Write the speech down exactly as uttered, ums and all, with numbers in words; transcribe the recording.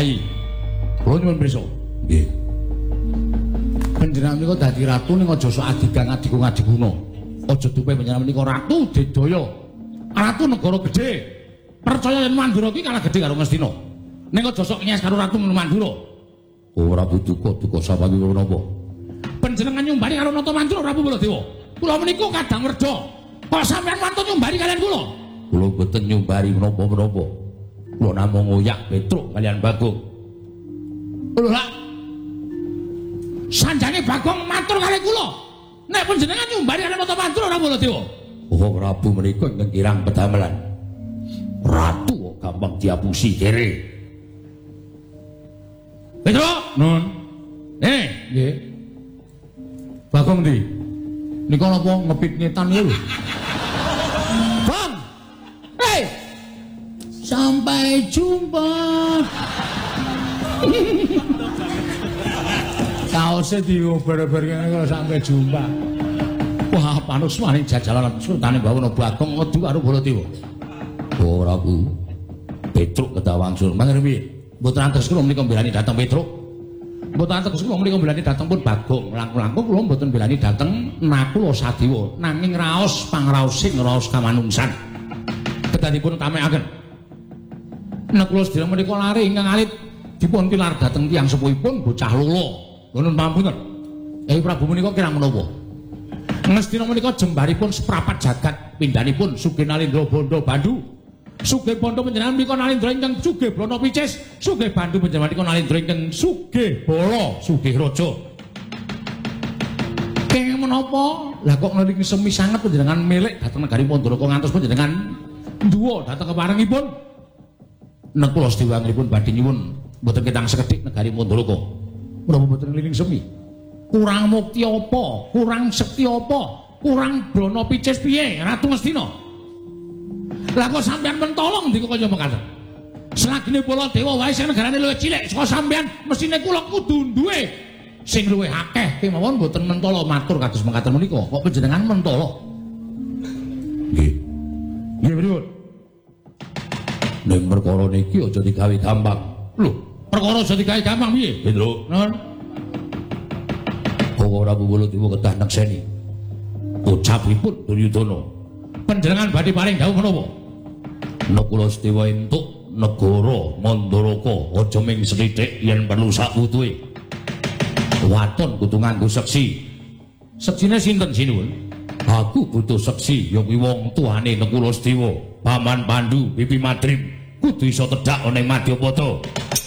Kyai. Kula nyuwun pirsa. Nggih. Panjenengan menika dadi ratu ning aja sok adigang adiku ngadiguna. Aja dupe panjenengan menika ratu Dedaya. Ratu negara gedhe. Percaya yen Mandura ki kalah gedhe karo Ngastina. Ning aja sok nyes karo ratu Mandura. Ora duka-duka sawangi menapa. Panjenengan nyumbari karo Nata Mandura Prabu Baladewa. Kula menika kadang werda. Kok sampeyan wantun nyumbari kalian kula? Kula boten nyumbari menapa-menapa. Kula namung ngoyak Petruk kalian Bagong. Lho lak. Sanjane Bagong matur kali kula. Nek panjenengan nyumbari karo Nata Mandura Prabu Baladewa. Oh Prabu menika ingkang kirang pedamelan. Ratu kok gampang diapusi kere. Petruk, nun. Eh, nggih. Bagong ndi? Nika napa ngepit ngetan niku? Bang. Hei. Sampai jumpa. Kaose diober-ober kene kok sampai jumpa. Wah, panus maning jajalan Sultane Bawana Bagong ngedu karo Baladewa. Oh, Prabu. Petruk kedah wangsul. Mangke piye? Mboten antos kula menika mbelani dhateng Petruk. Mboten antos kula menika mbelani dhateng pun Bagong. Langkung-langkung kula mboten mbelani dhateng Nakula Sadewa, nanging raos pangraosing raos kamanungsan. Kedadipun tamekaken. Nakula Sadewa menika lare ingkang alit dipun tilar dhateng tiyang sepuhipun bocah lolo. Nuwun pampunten. Eh Prabu menika kirang menapa? Ngastina menika jembaripun seprapat jagat pindhanipun Sugih Nalendra Banda Bandu. Sugih Banda panjenengan menika Nalendra ingkang Sugih Brana Picis, Sugih Bandu panjenengan menika Nalendra ingkang Sugih Bala, Sugih Raja. Kenging menapa? Lah kok ngeling semi sanget panjenengan milik dhateng negari Pandharaka ngantos panjenengan nduwa dhateng keparengipun. Nakula Sedewa ngripun badhe nyuwun mboten ketang sekedhik negari Pandharaka. Menapa mboten ngeling semi? Kurang mukti apa? Kurang sekti apa? Kurang Brana Picis piye, Ratu Ngastina? Lah kok sampean mentolong ndi kaya mekaten? Selagine Baladewa wae sing negarane luwih cilik saka sampean, mestine kula kudu duwe sing luwih akeh kemawon mboten mentolo matur kados mekaten menika. Kok panjenengan mentolo? Nggih. Nggih pripun? Ning perkara niki aja digawe gampang. Lho, perkara aja digawe gampang piye? Petruk. Nun. Kok ora Baladewa kedah nekseni. Ucapipun Duryudana. Panjenengan badhe paring dawuh menapa? Nakula Sedewa entuk negara Mandharaka aja ming sethithik yen perlu sak wutuhe. Waton kudu nganggo seksi. Seksine sinten sinuwun? Aku butuh seksi ya kuwi wong tuane Nakula Sedewa, Paman Pandu, Bibi Madrim kudu iso tedhak ana ing Madyapada.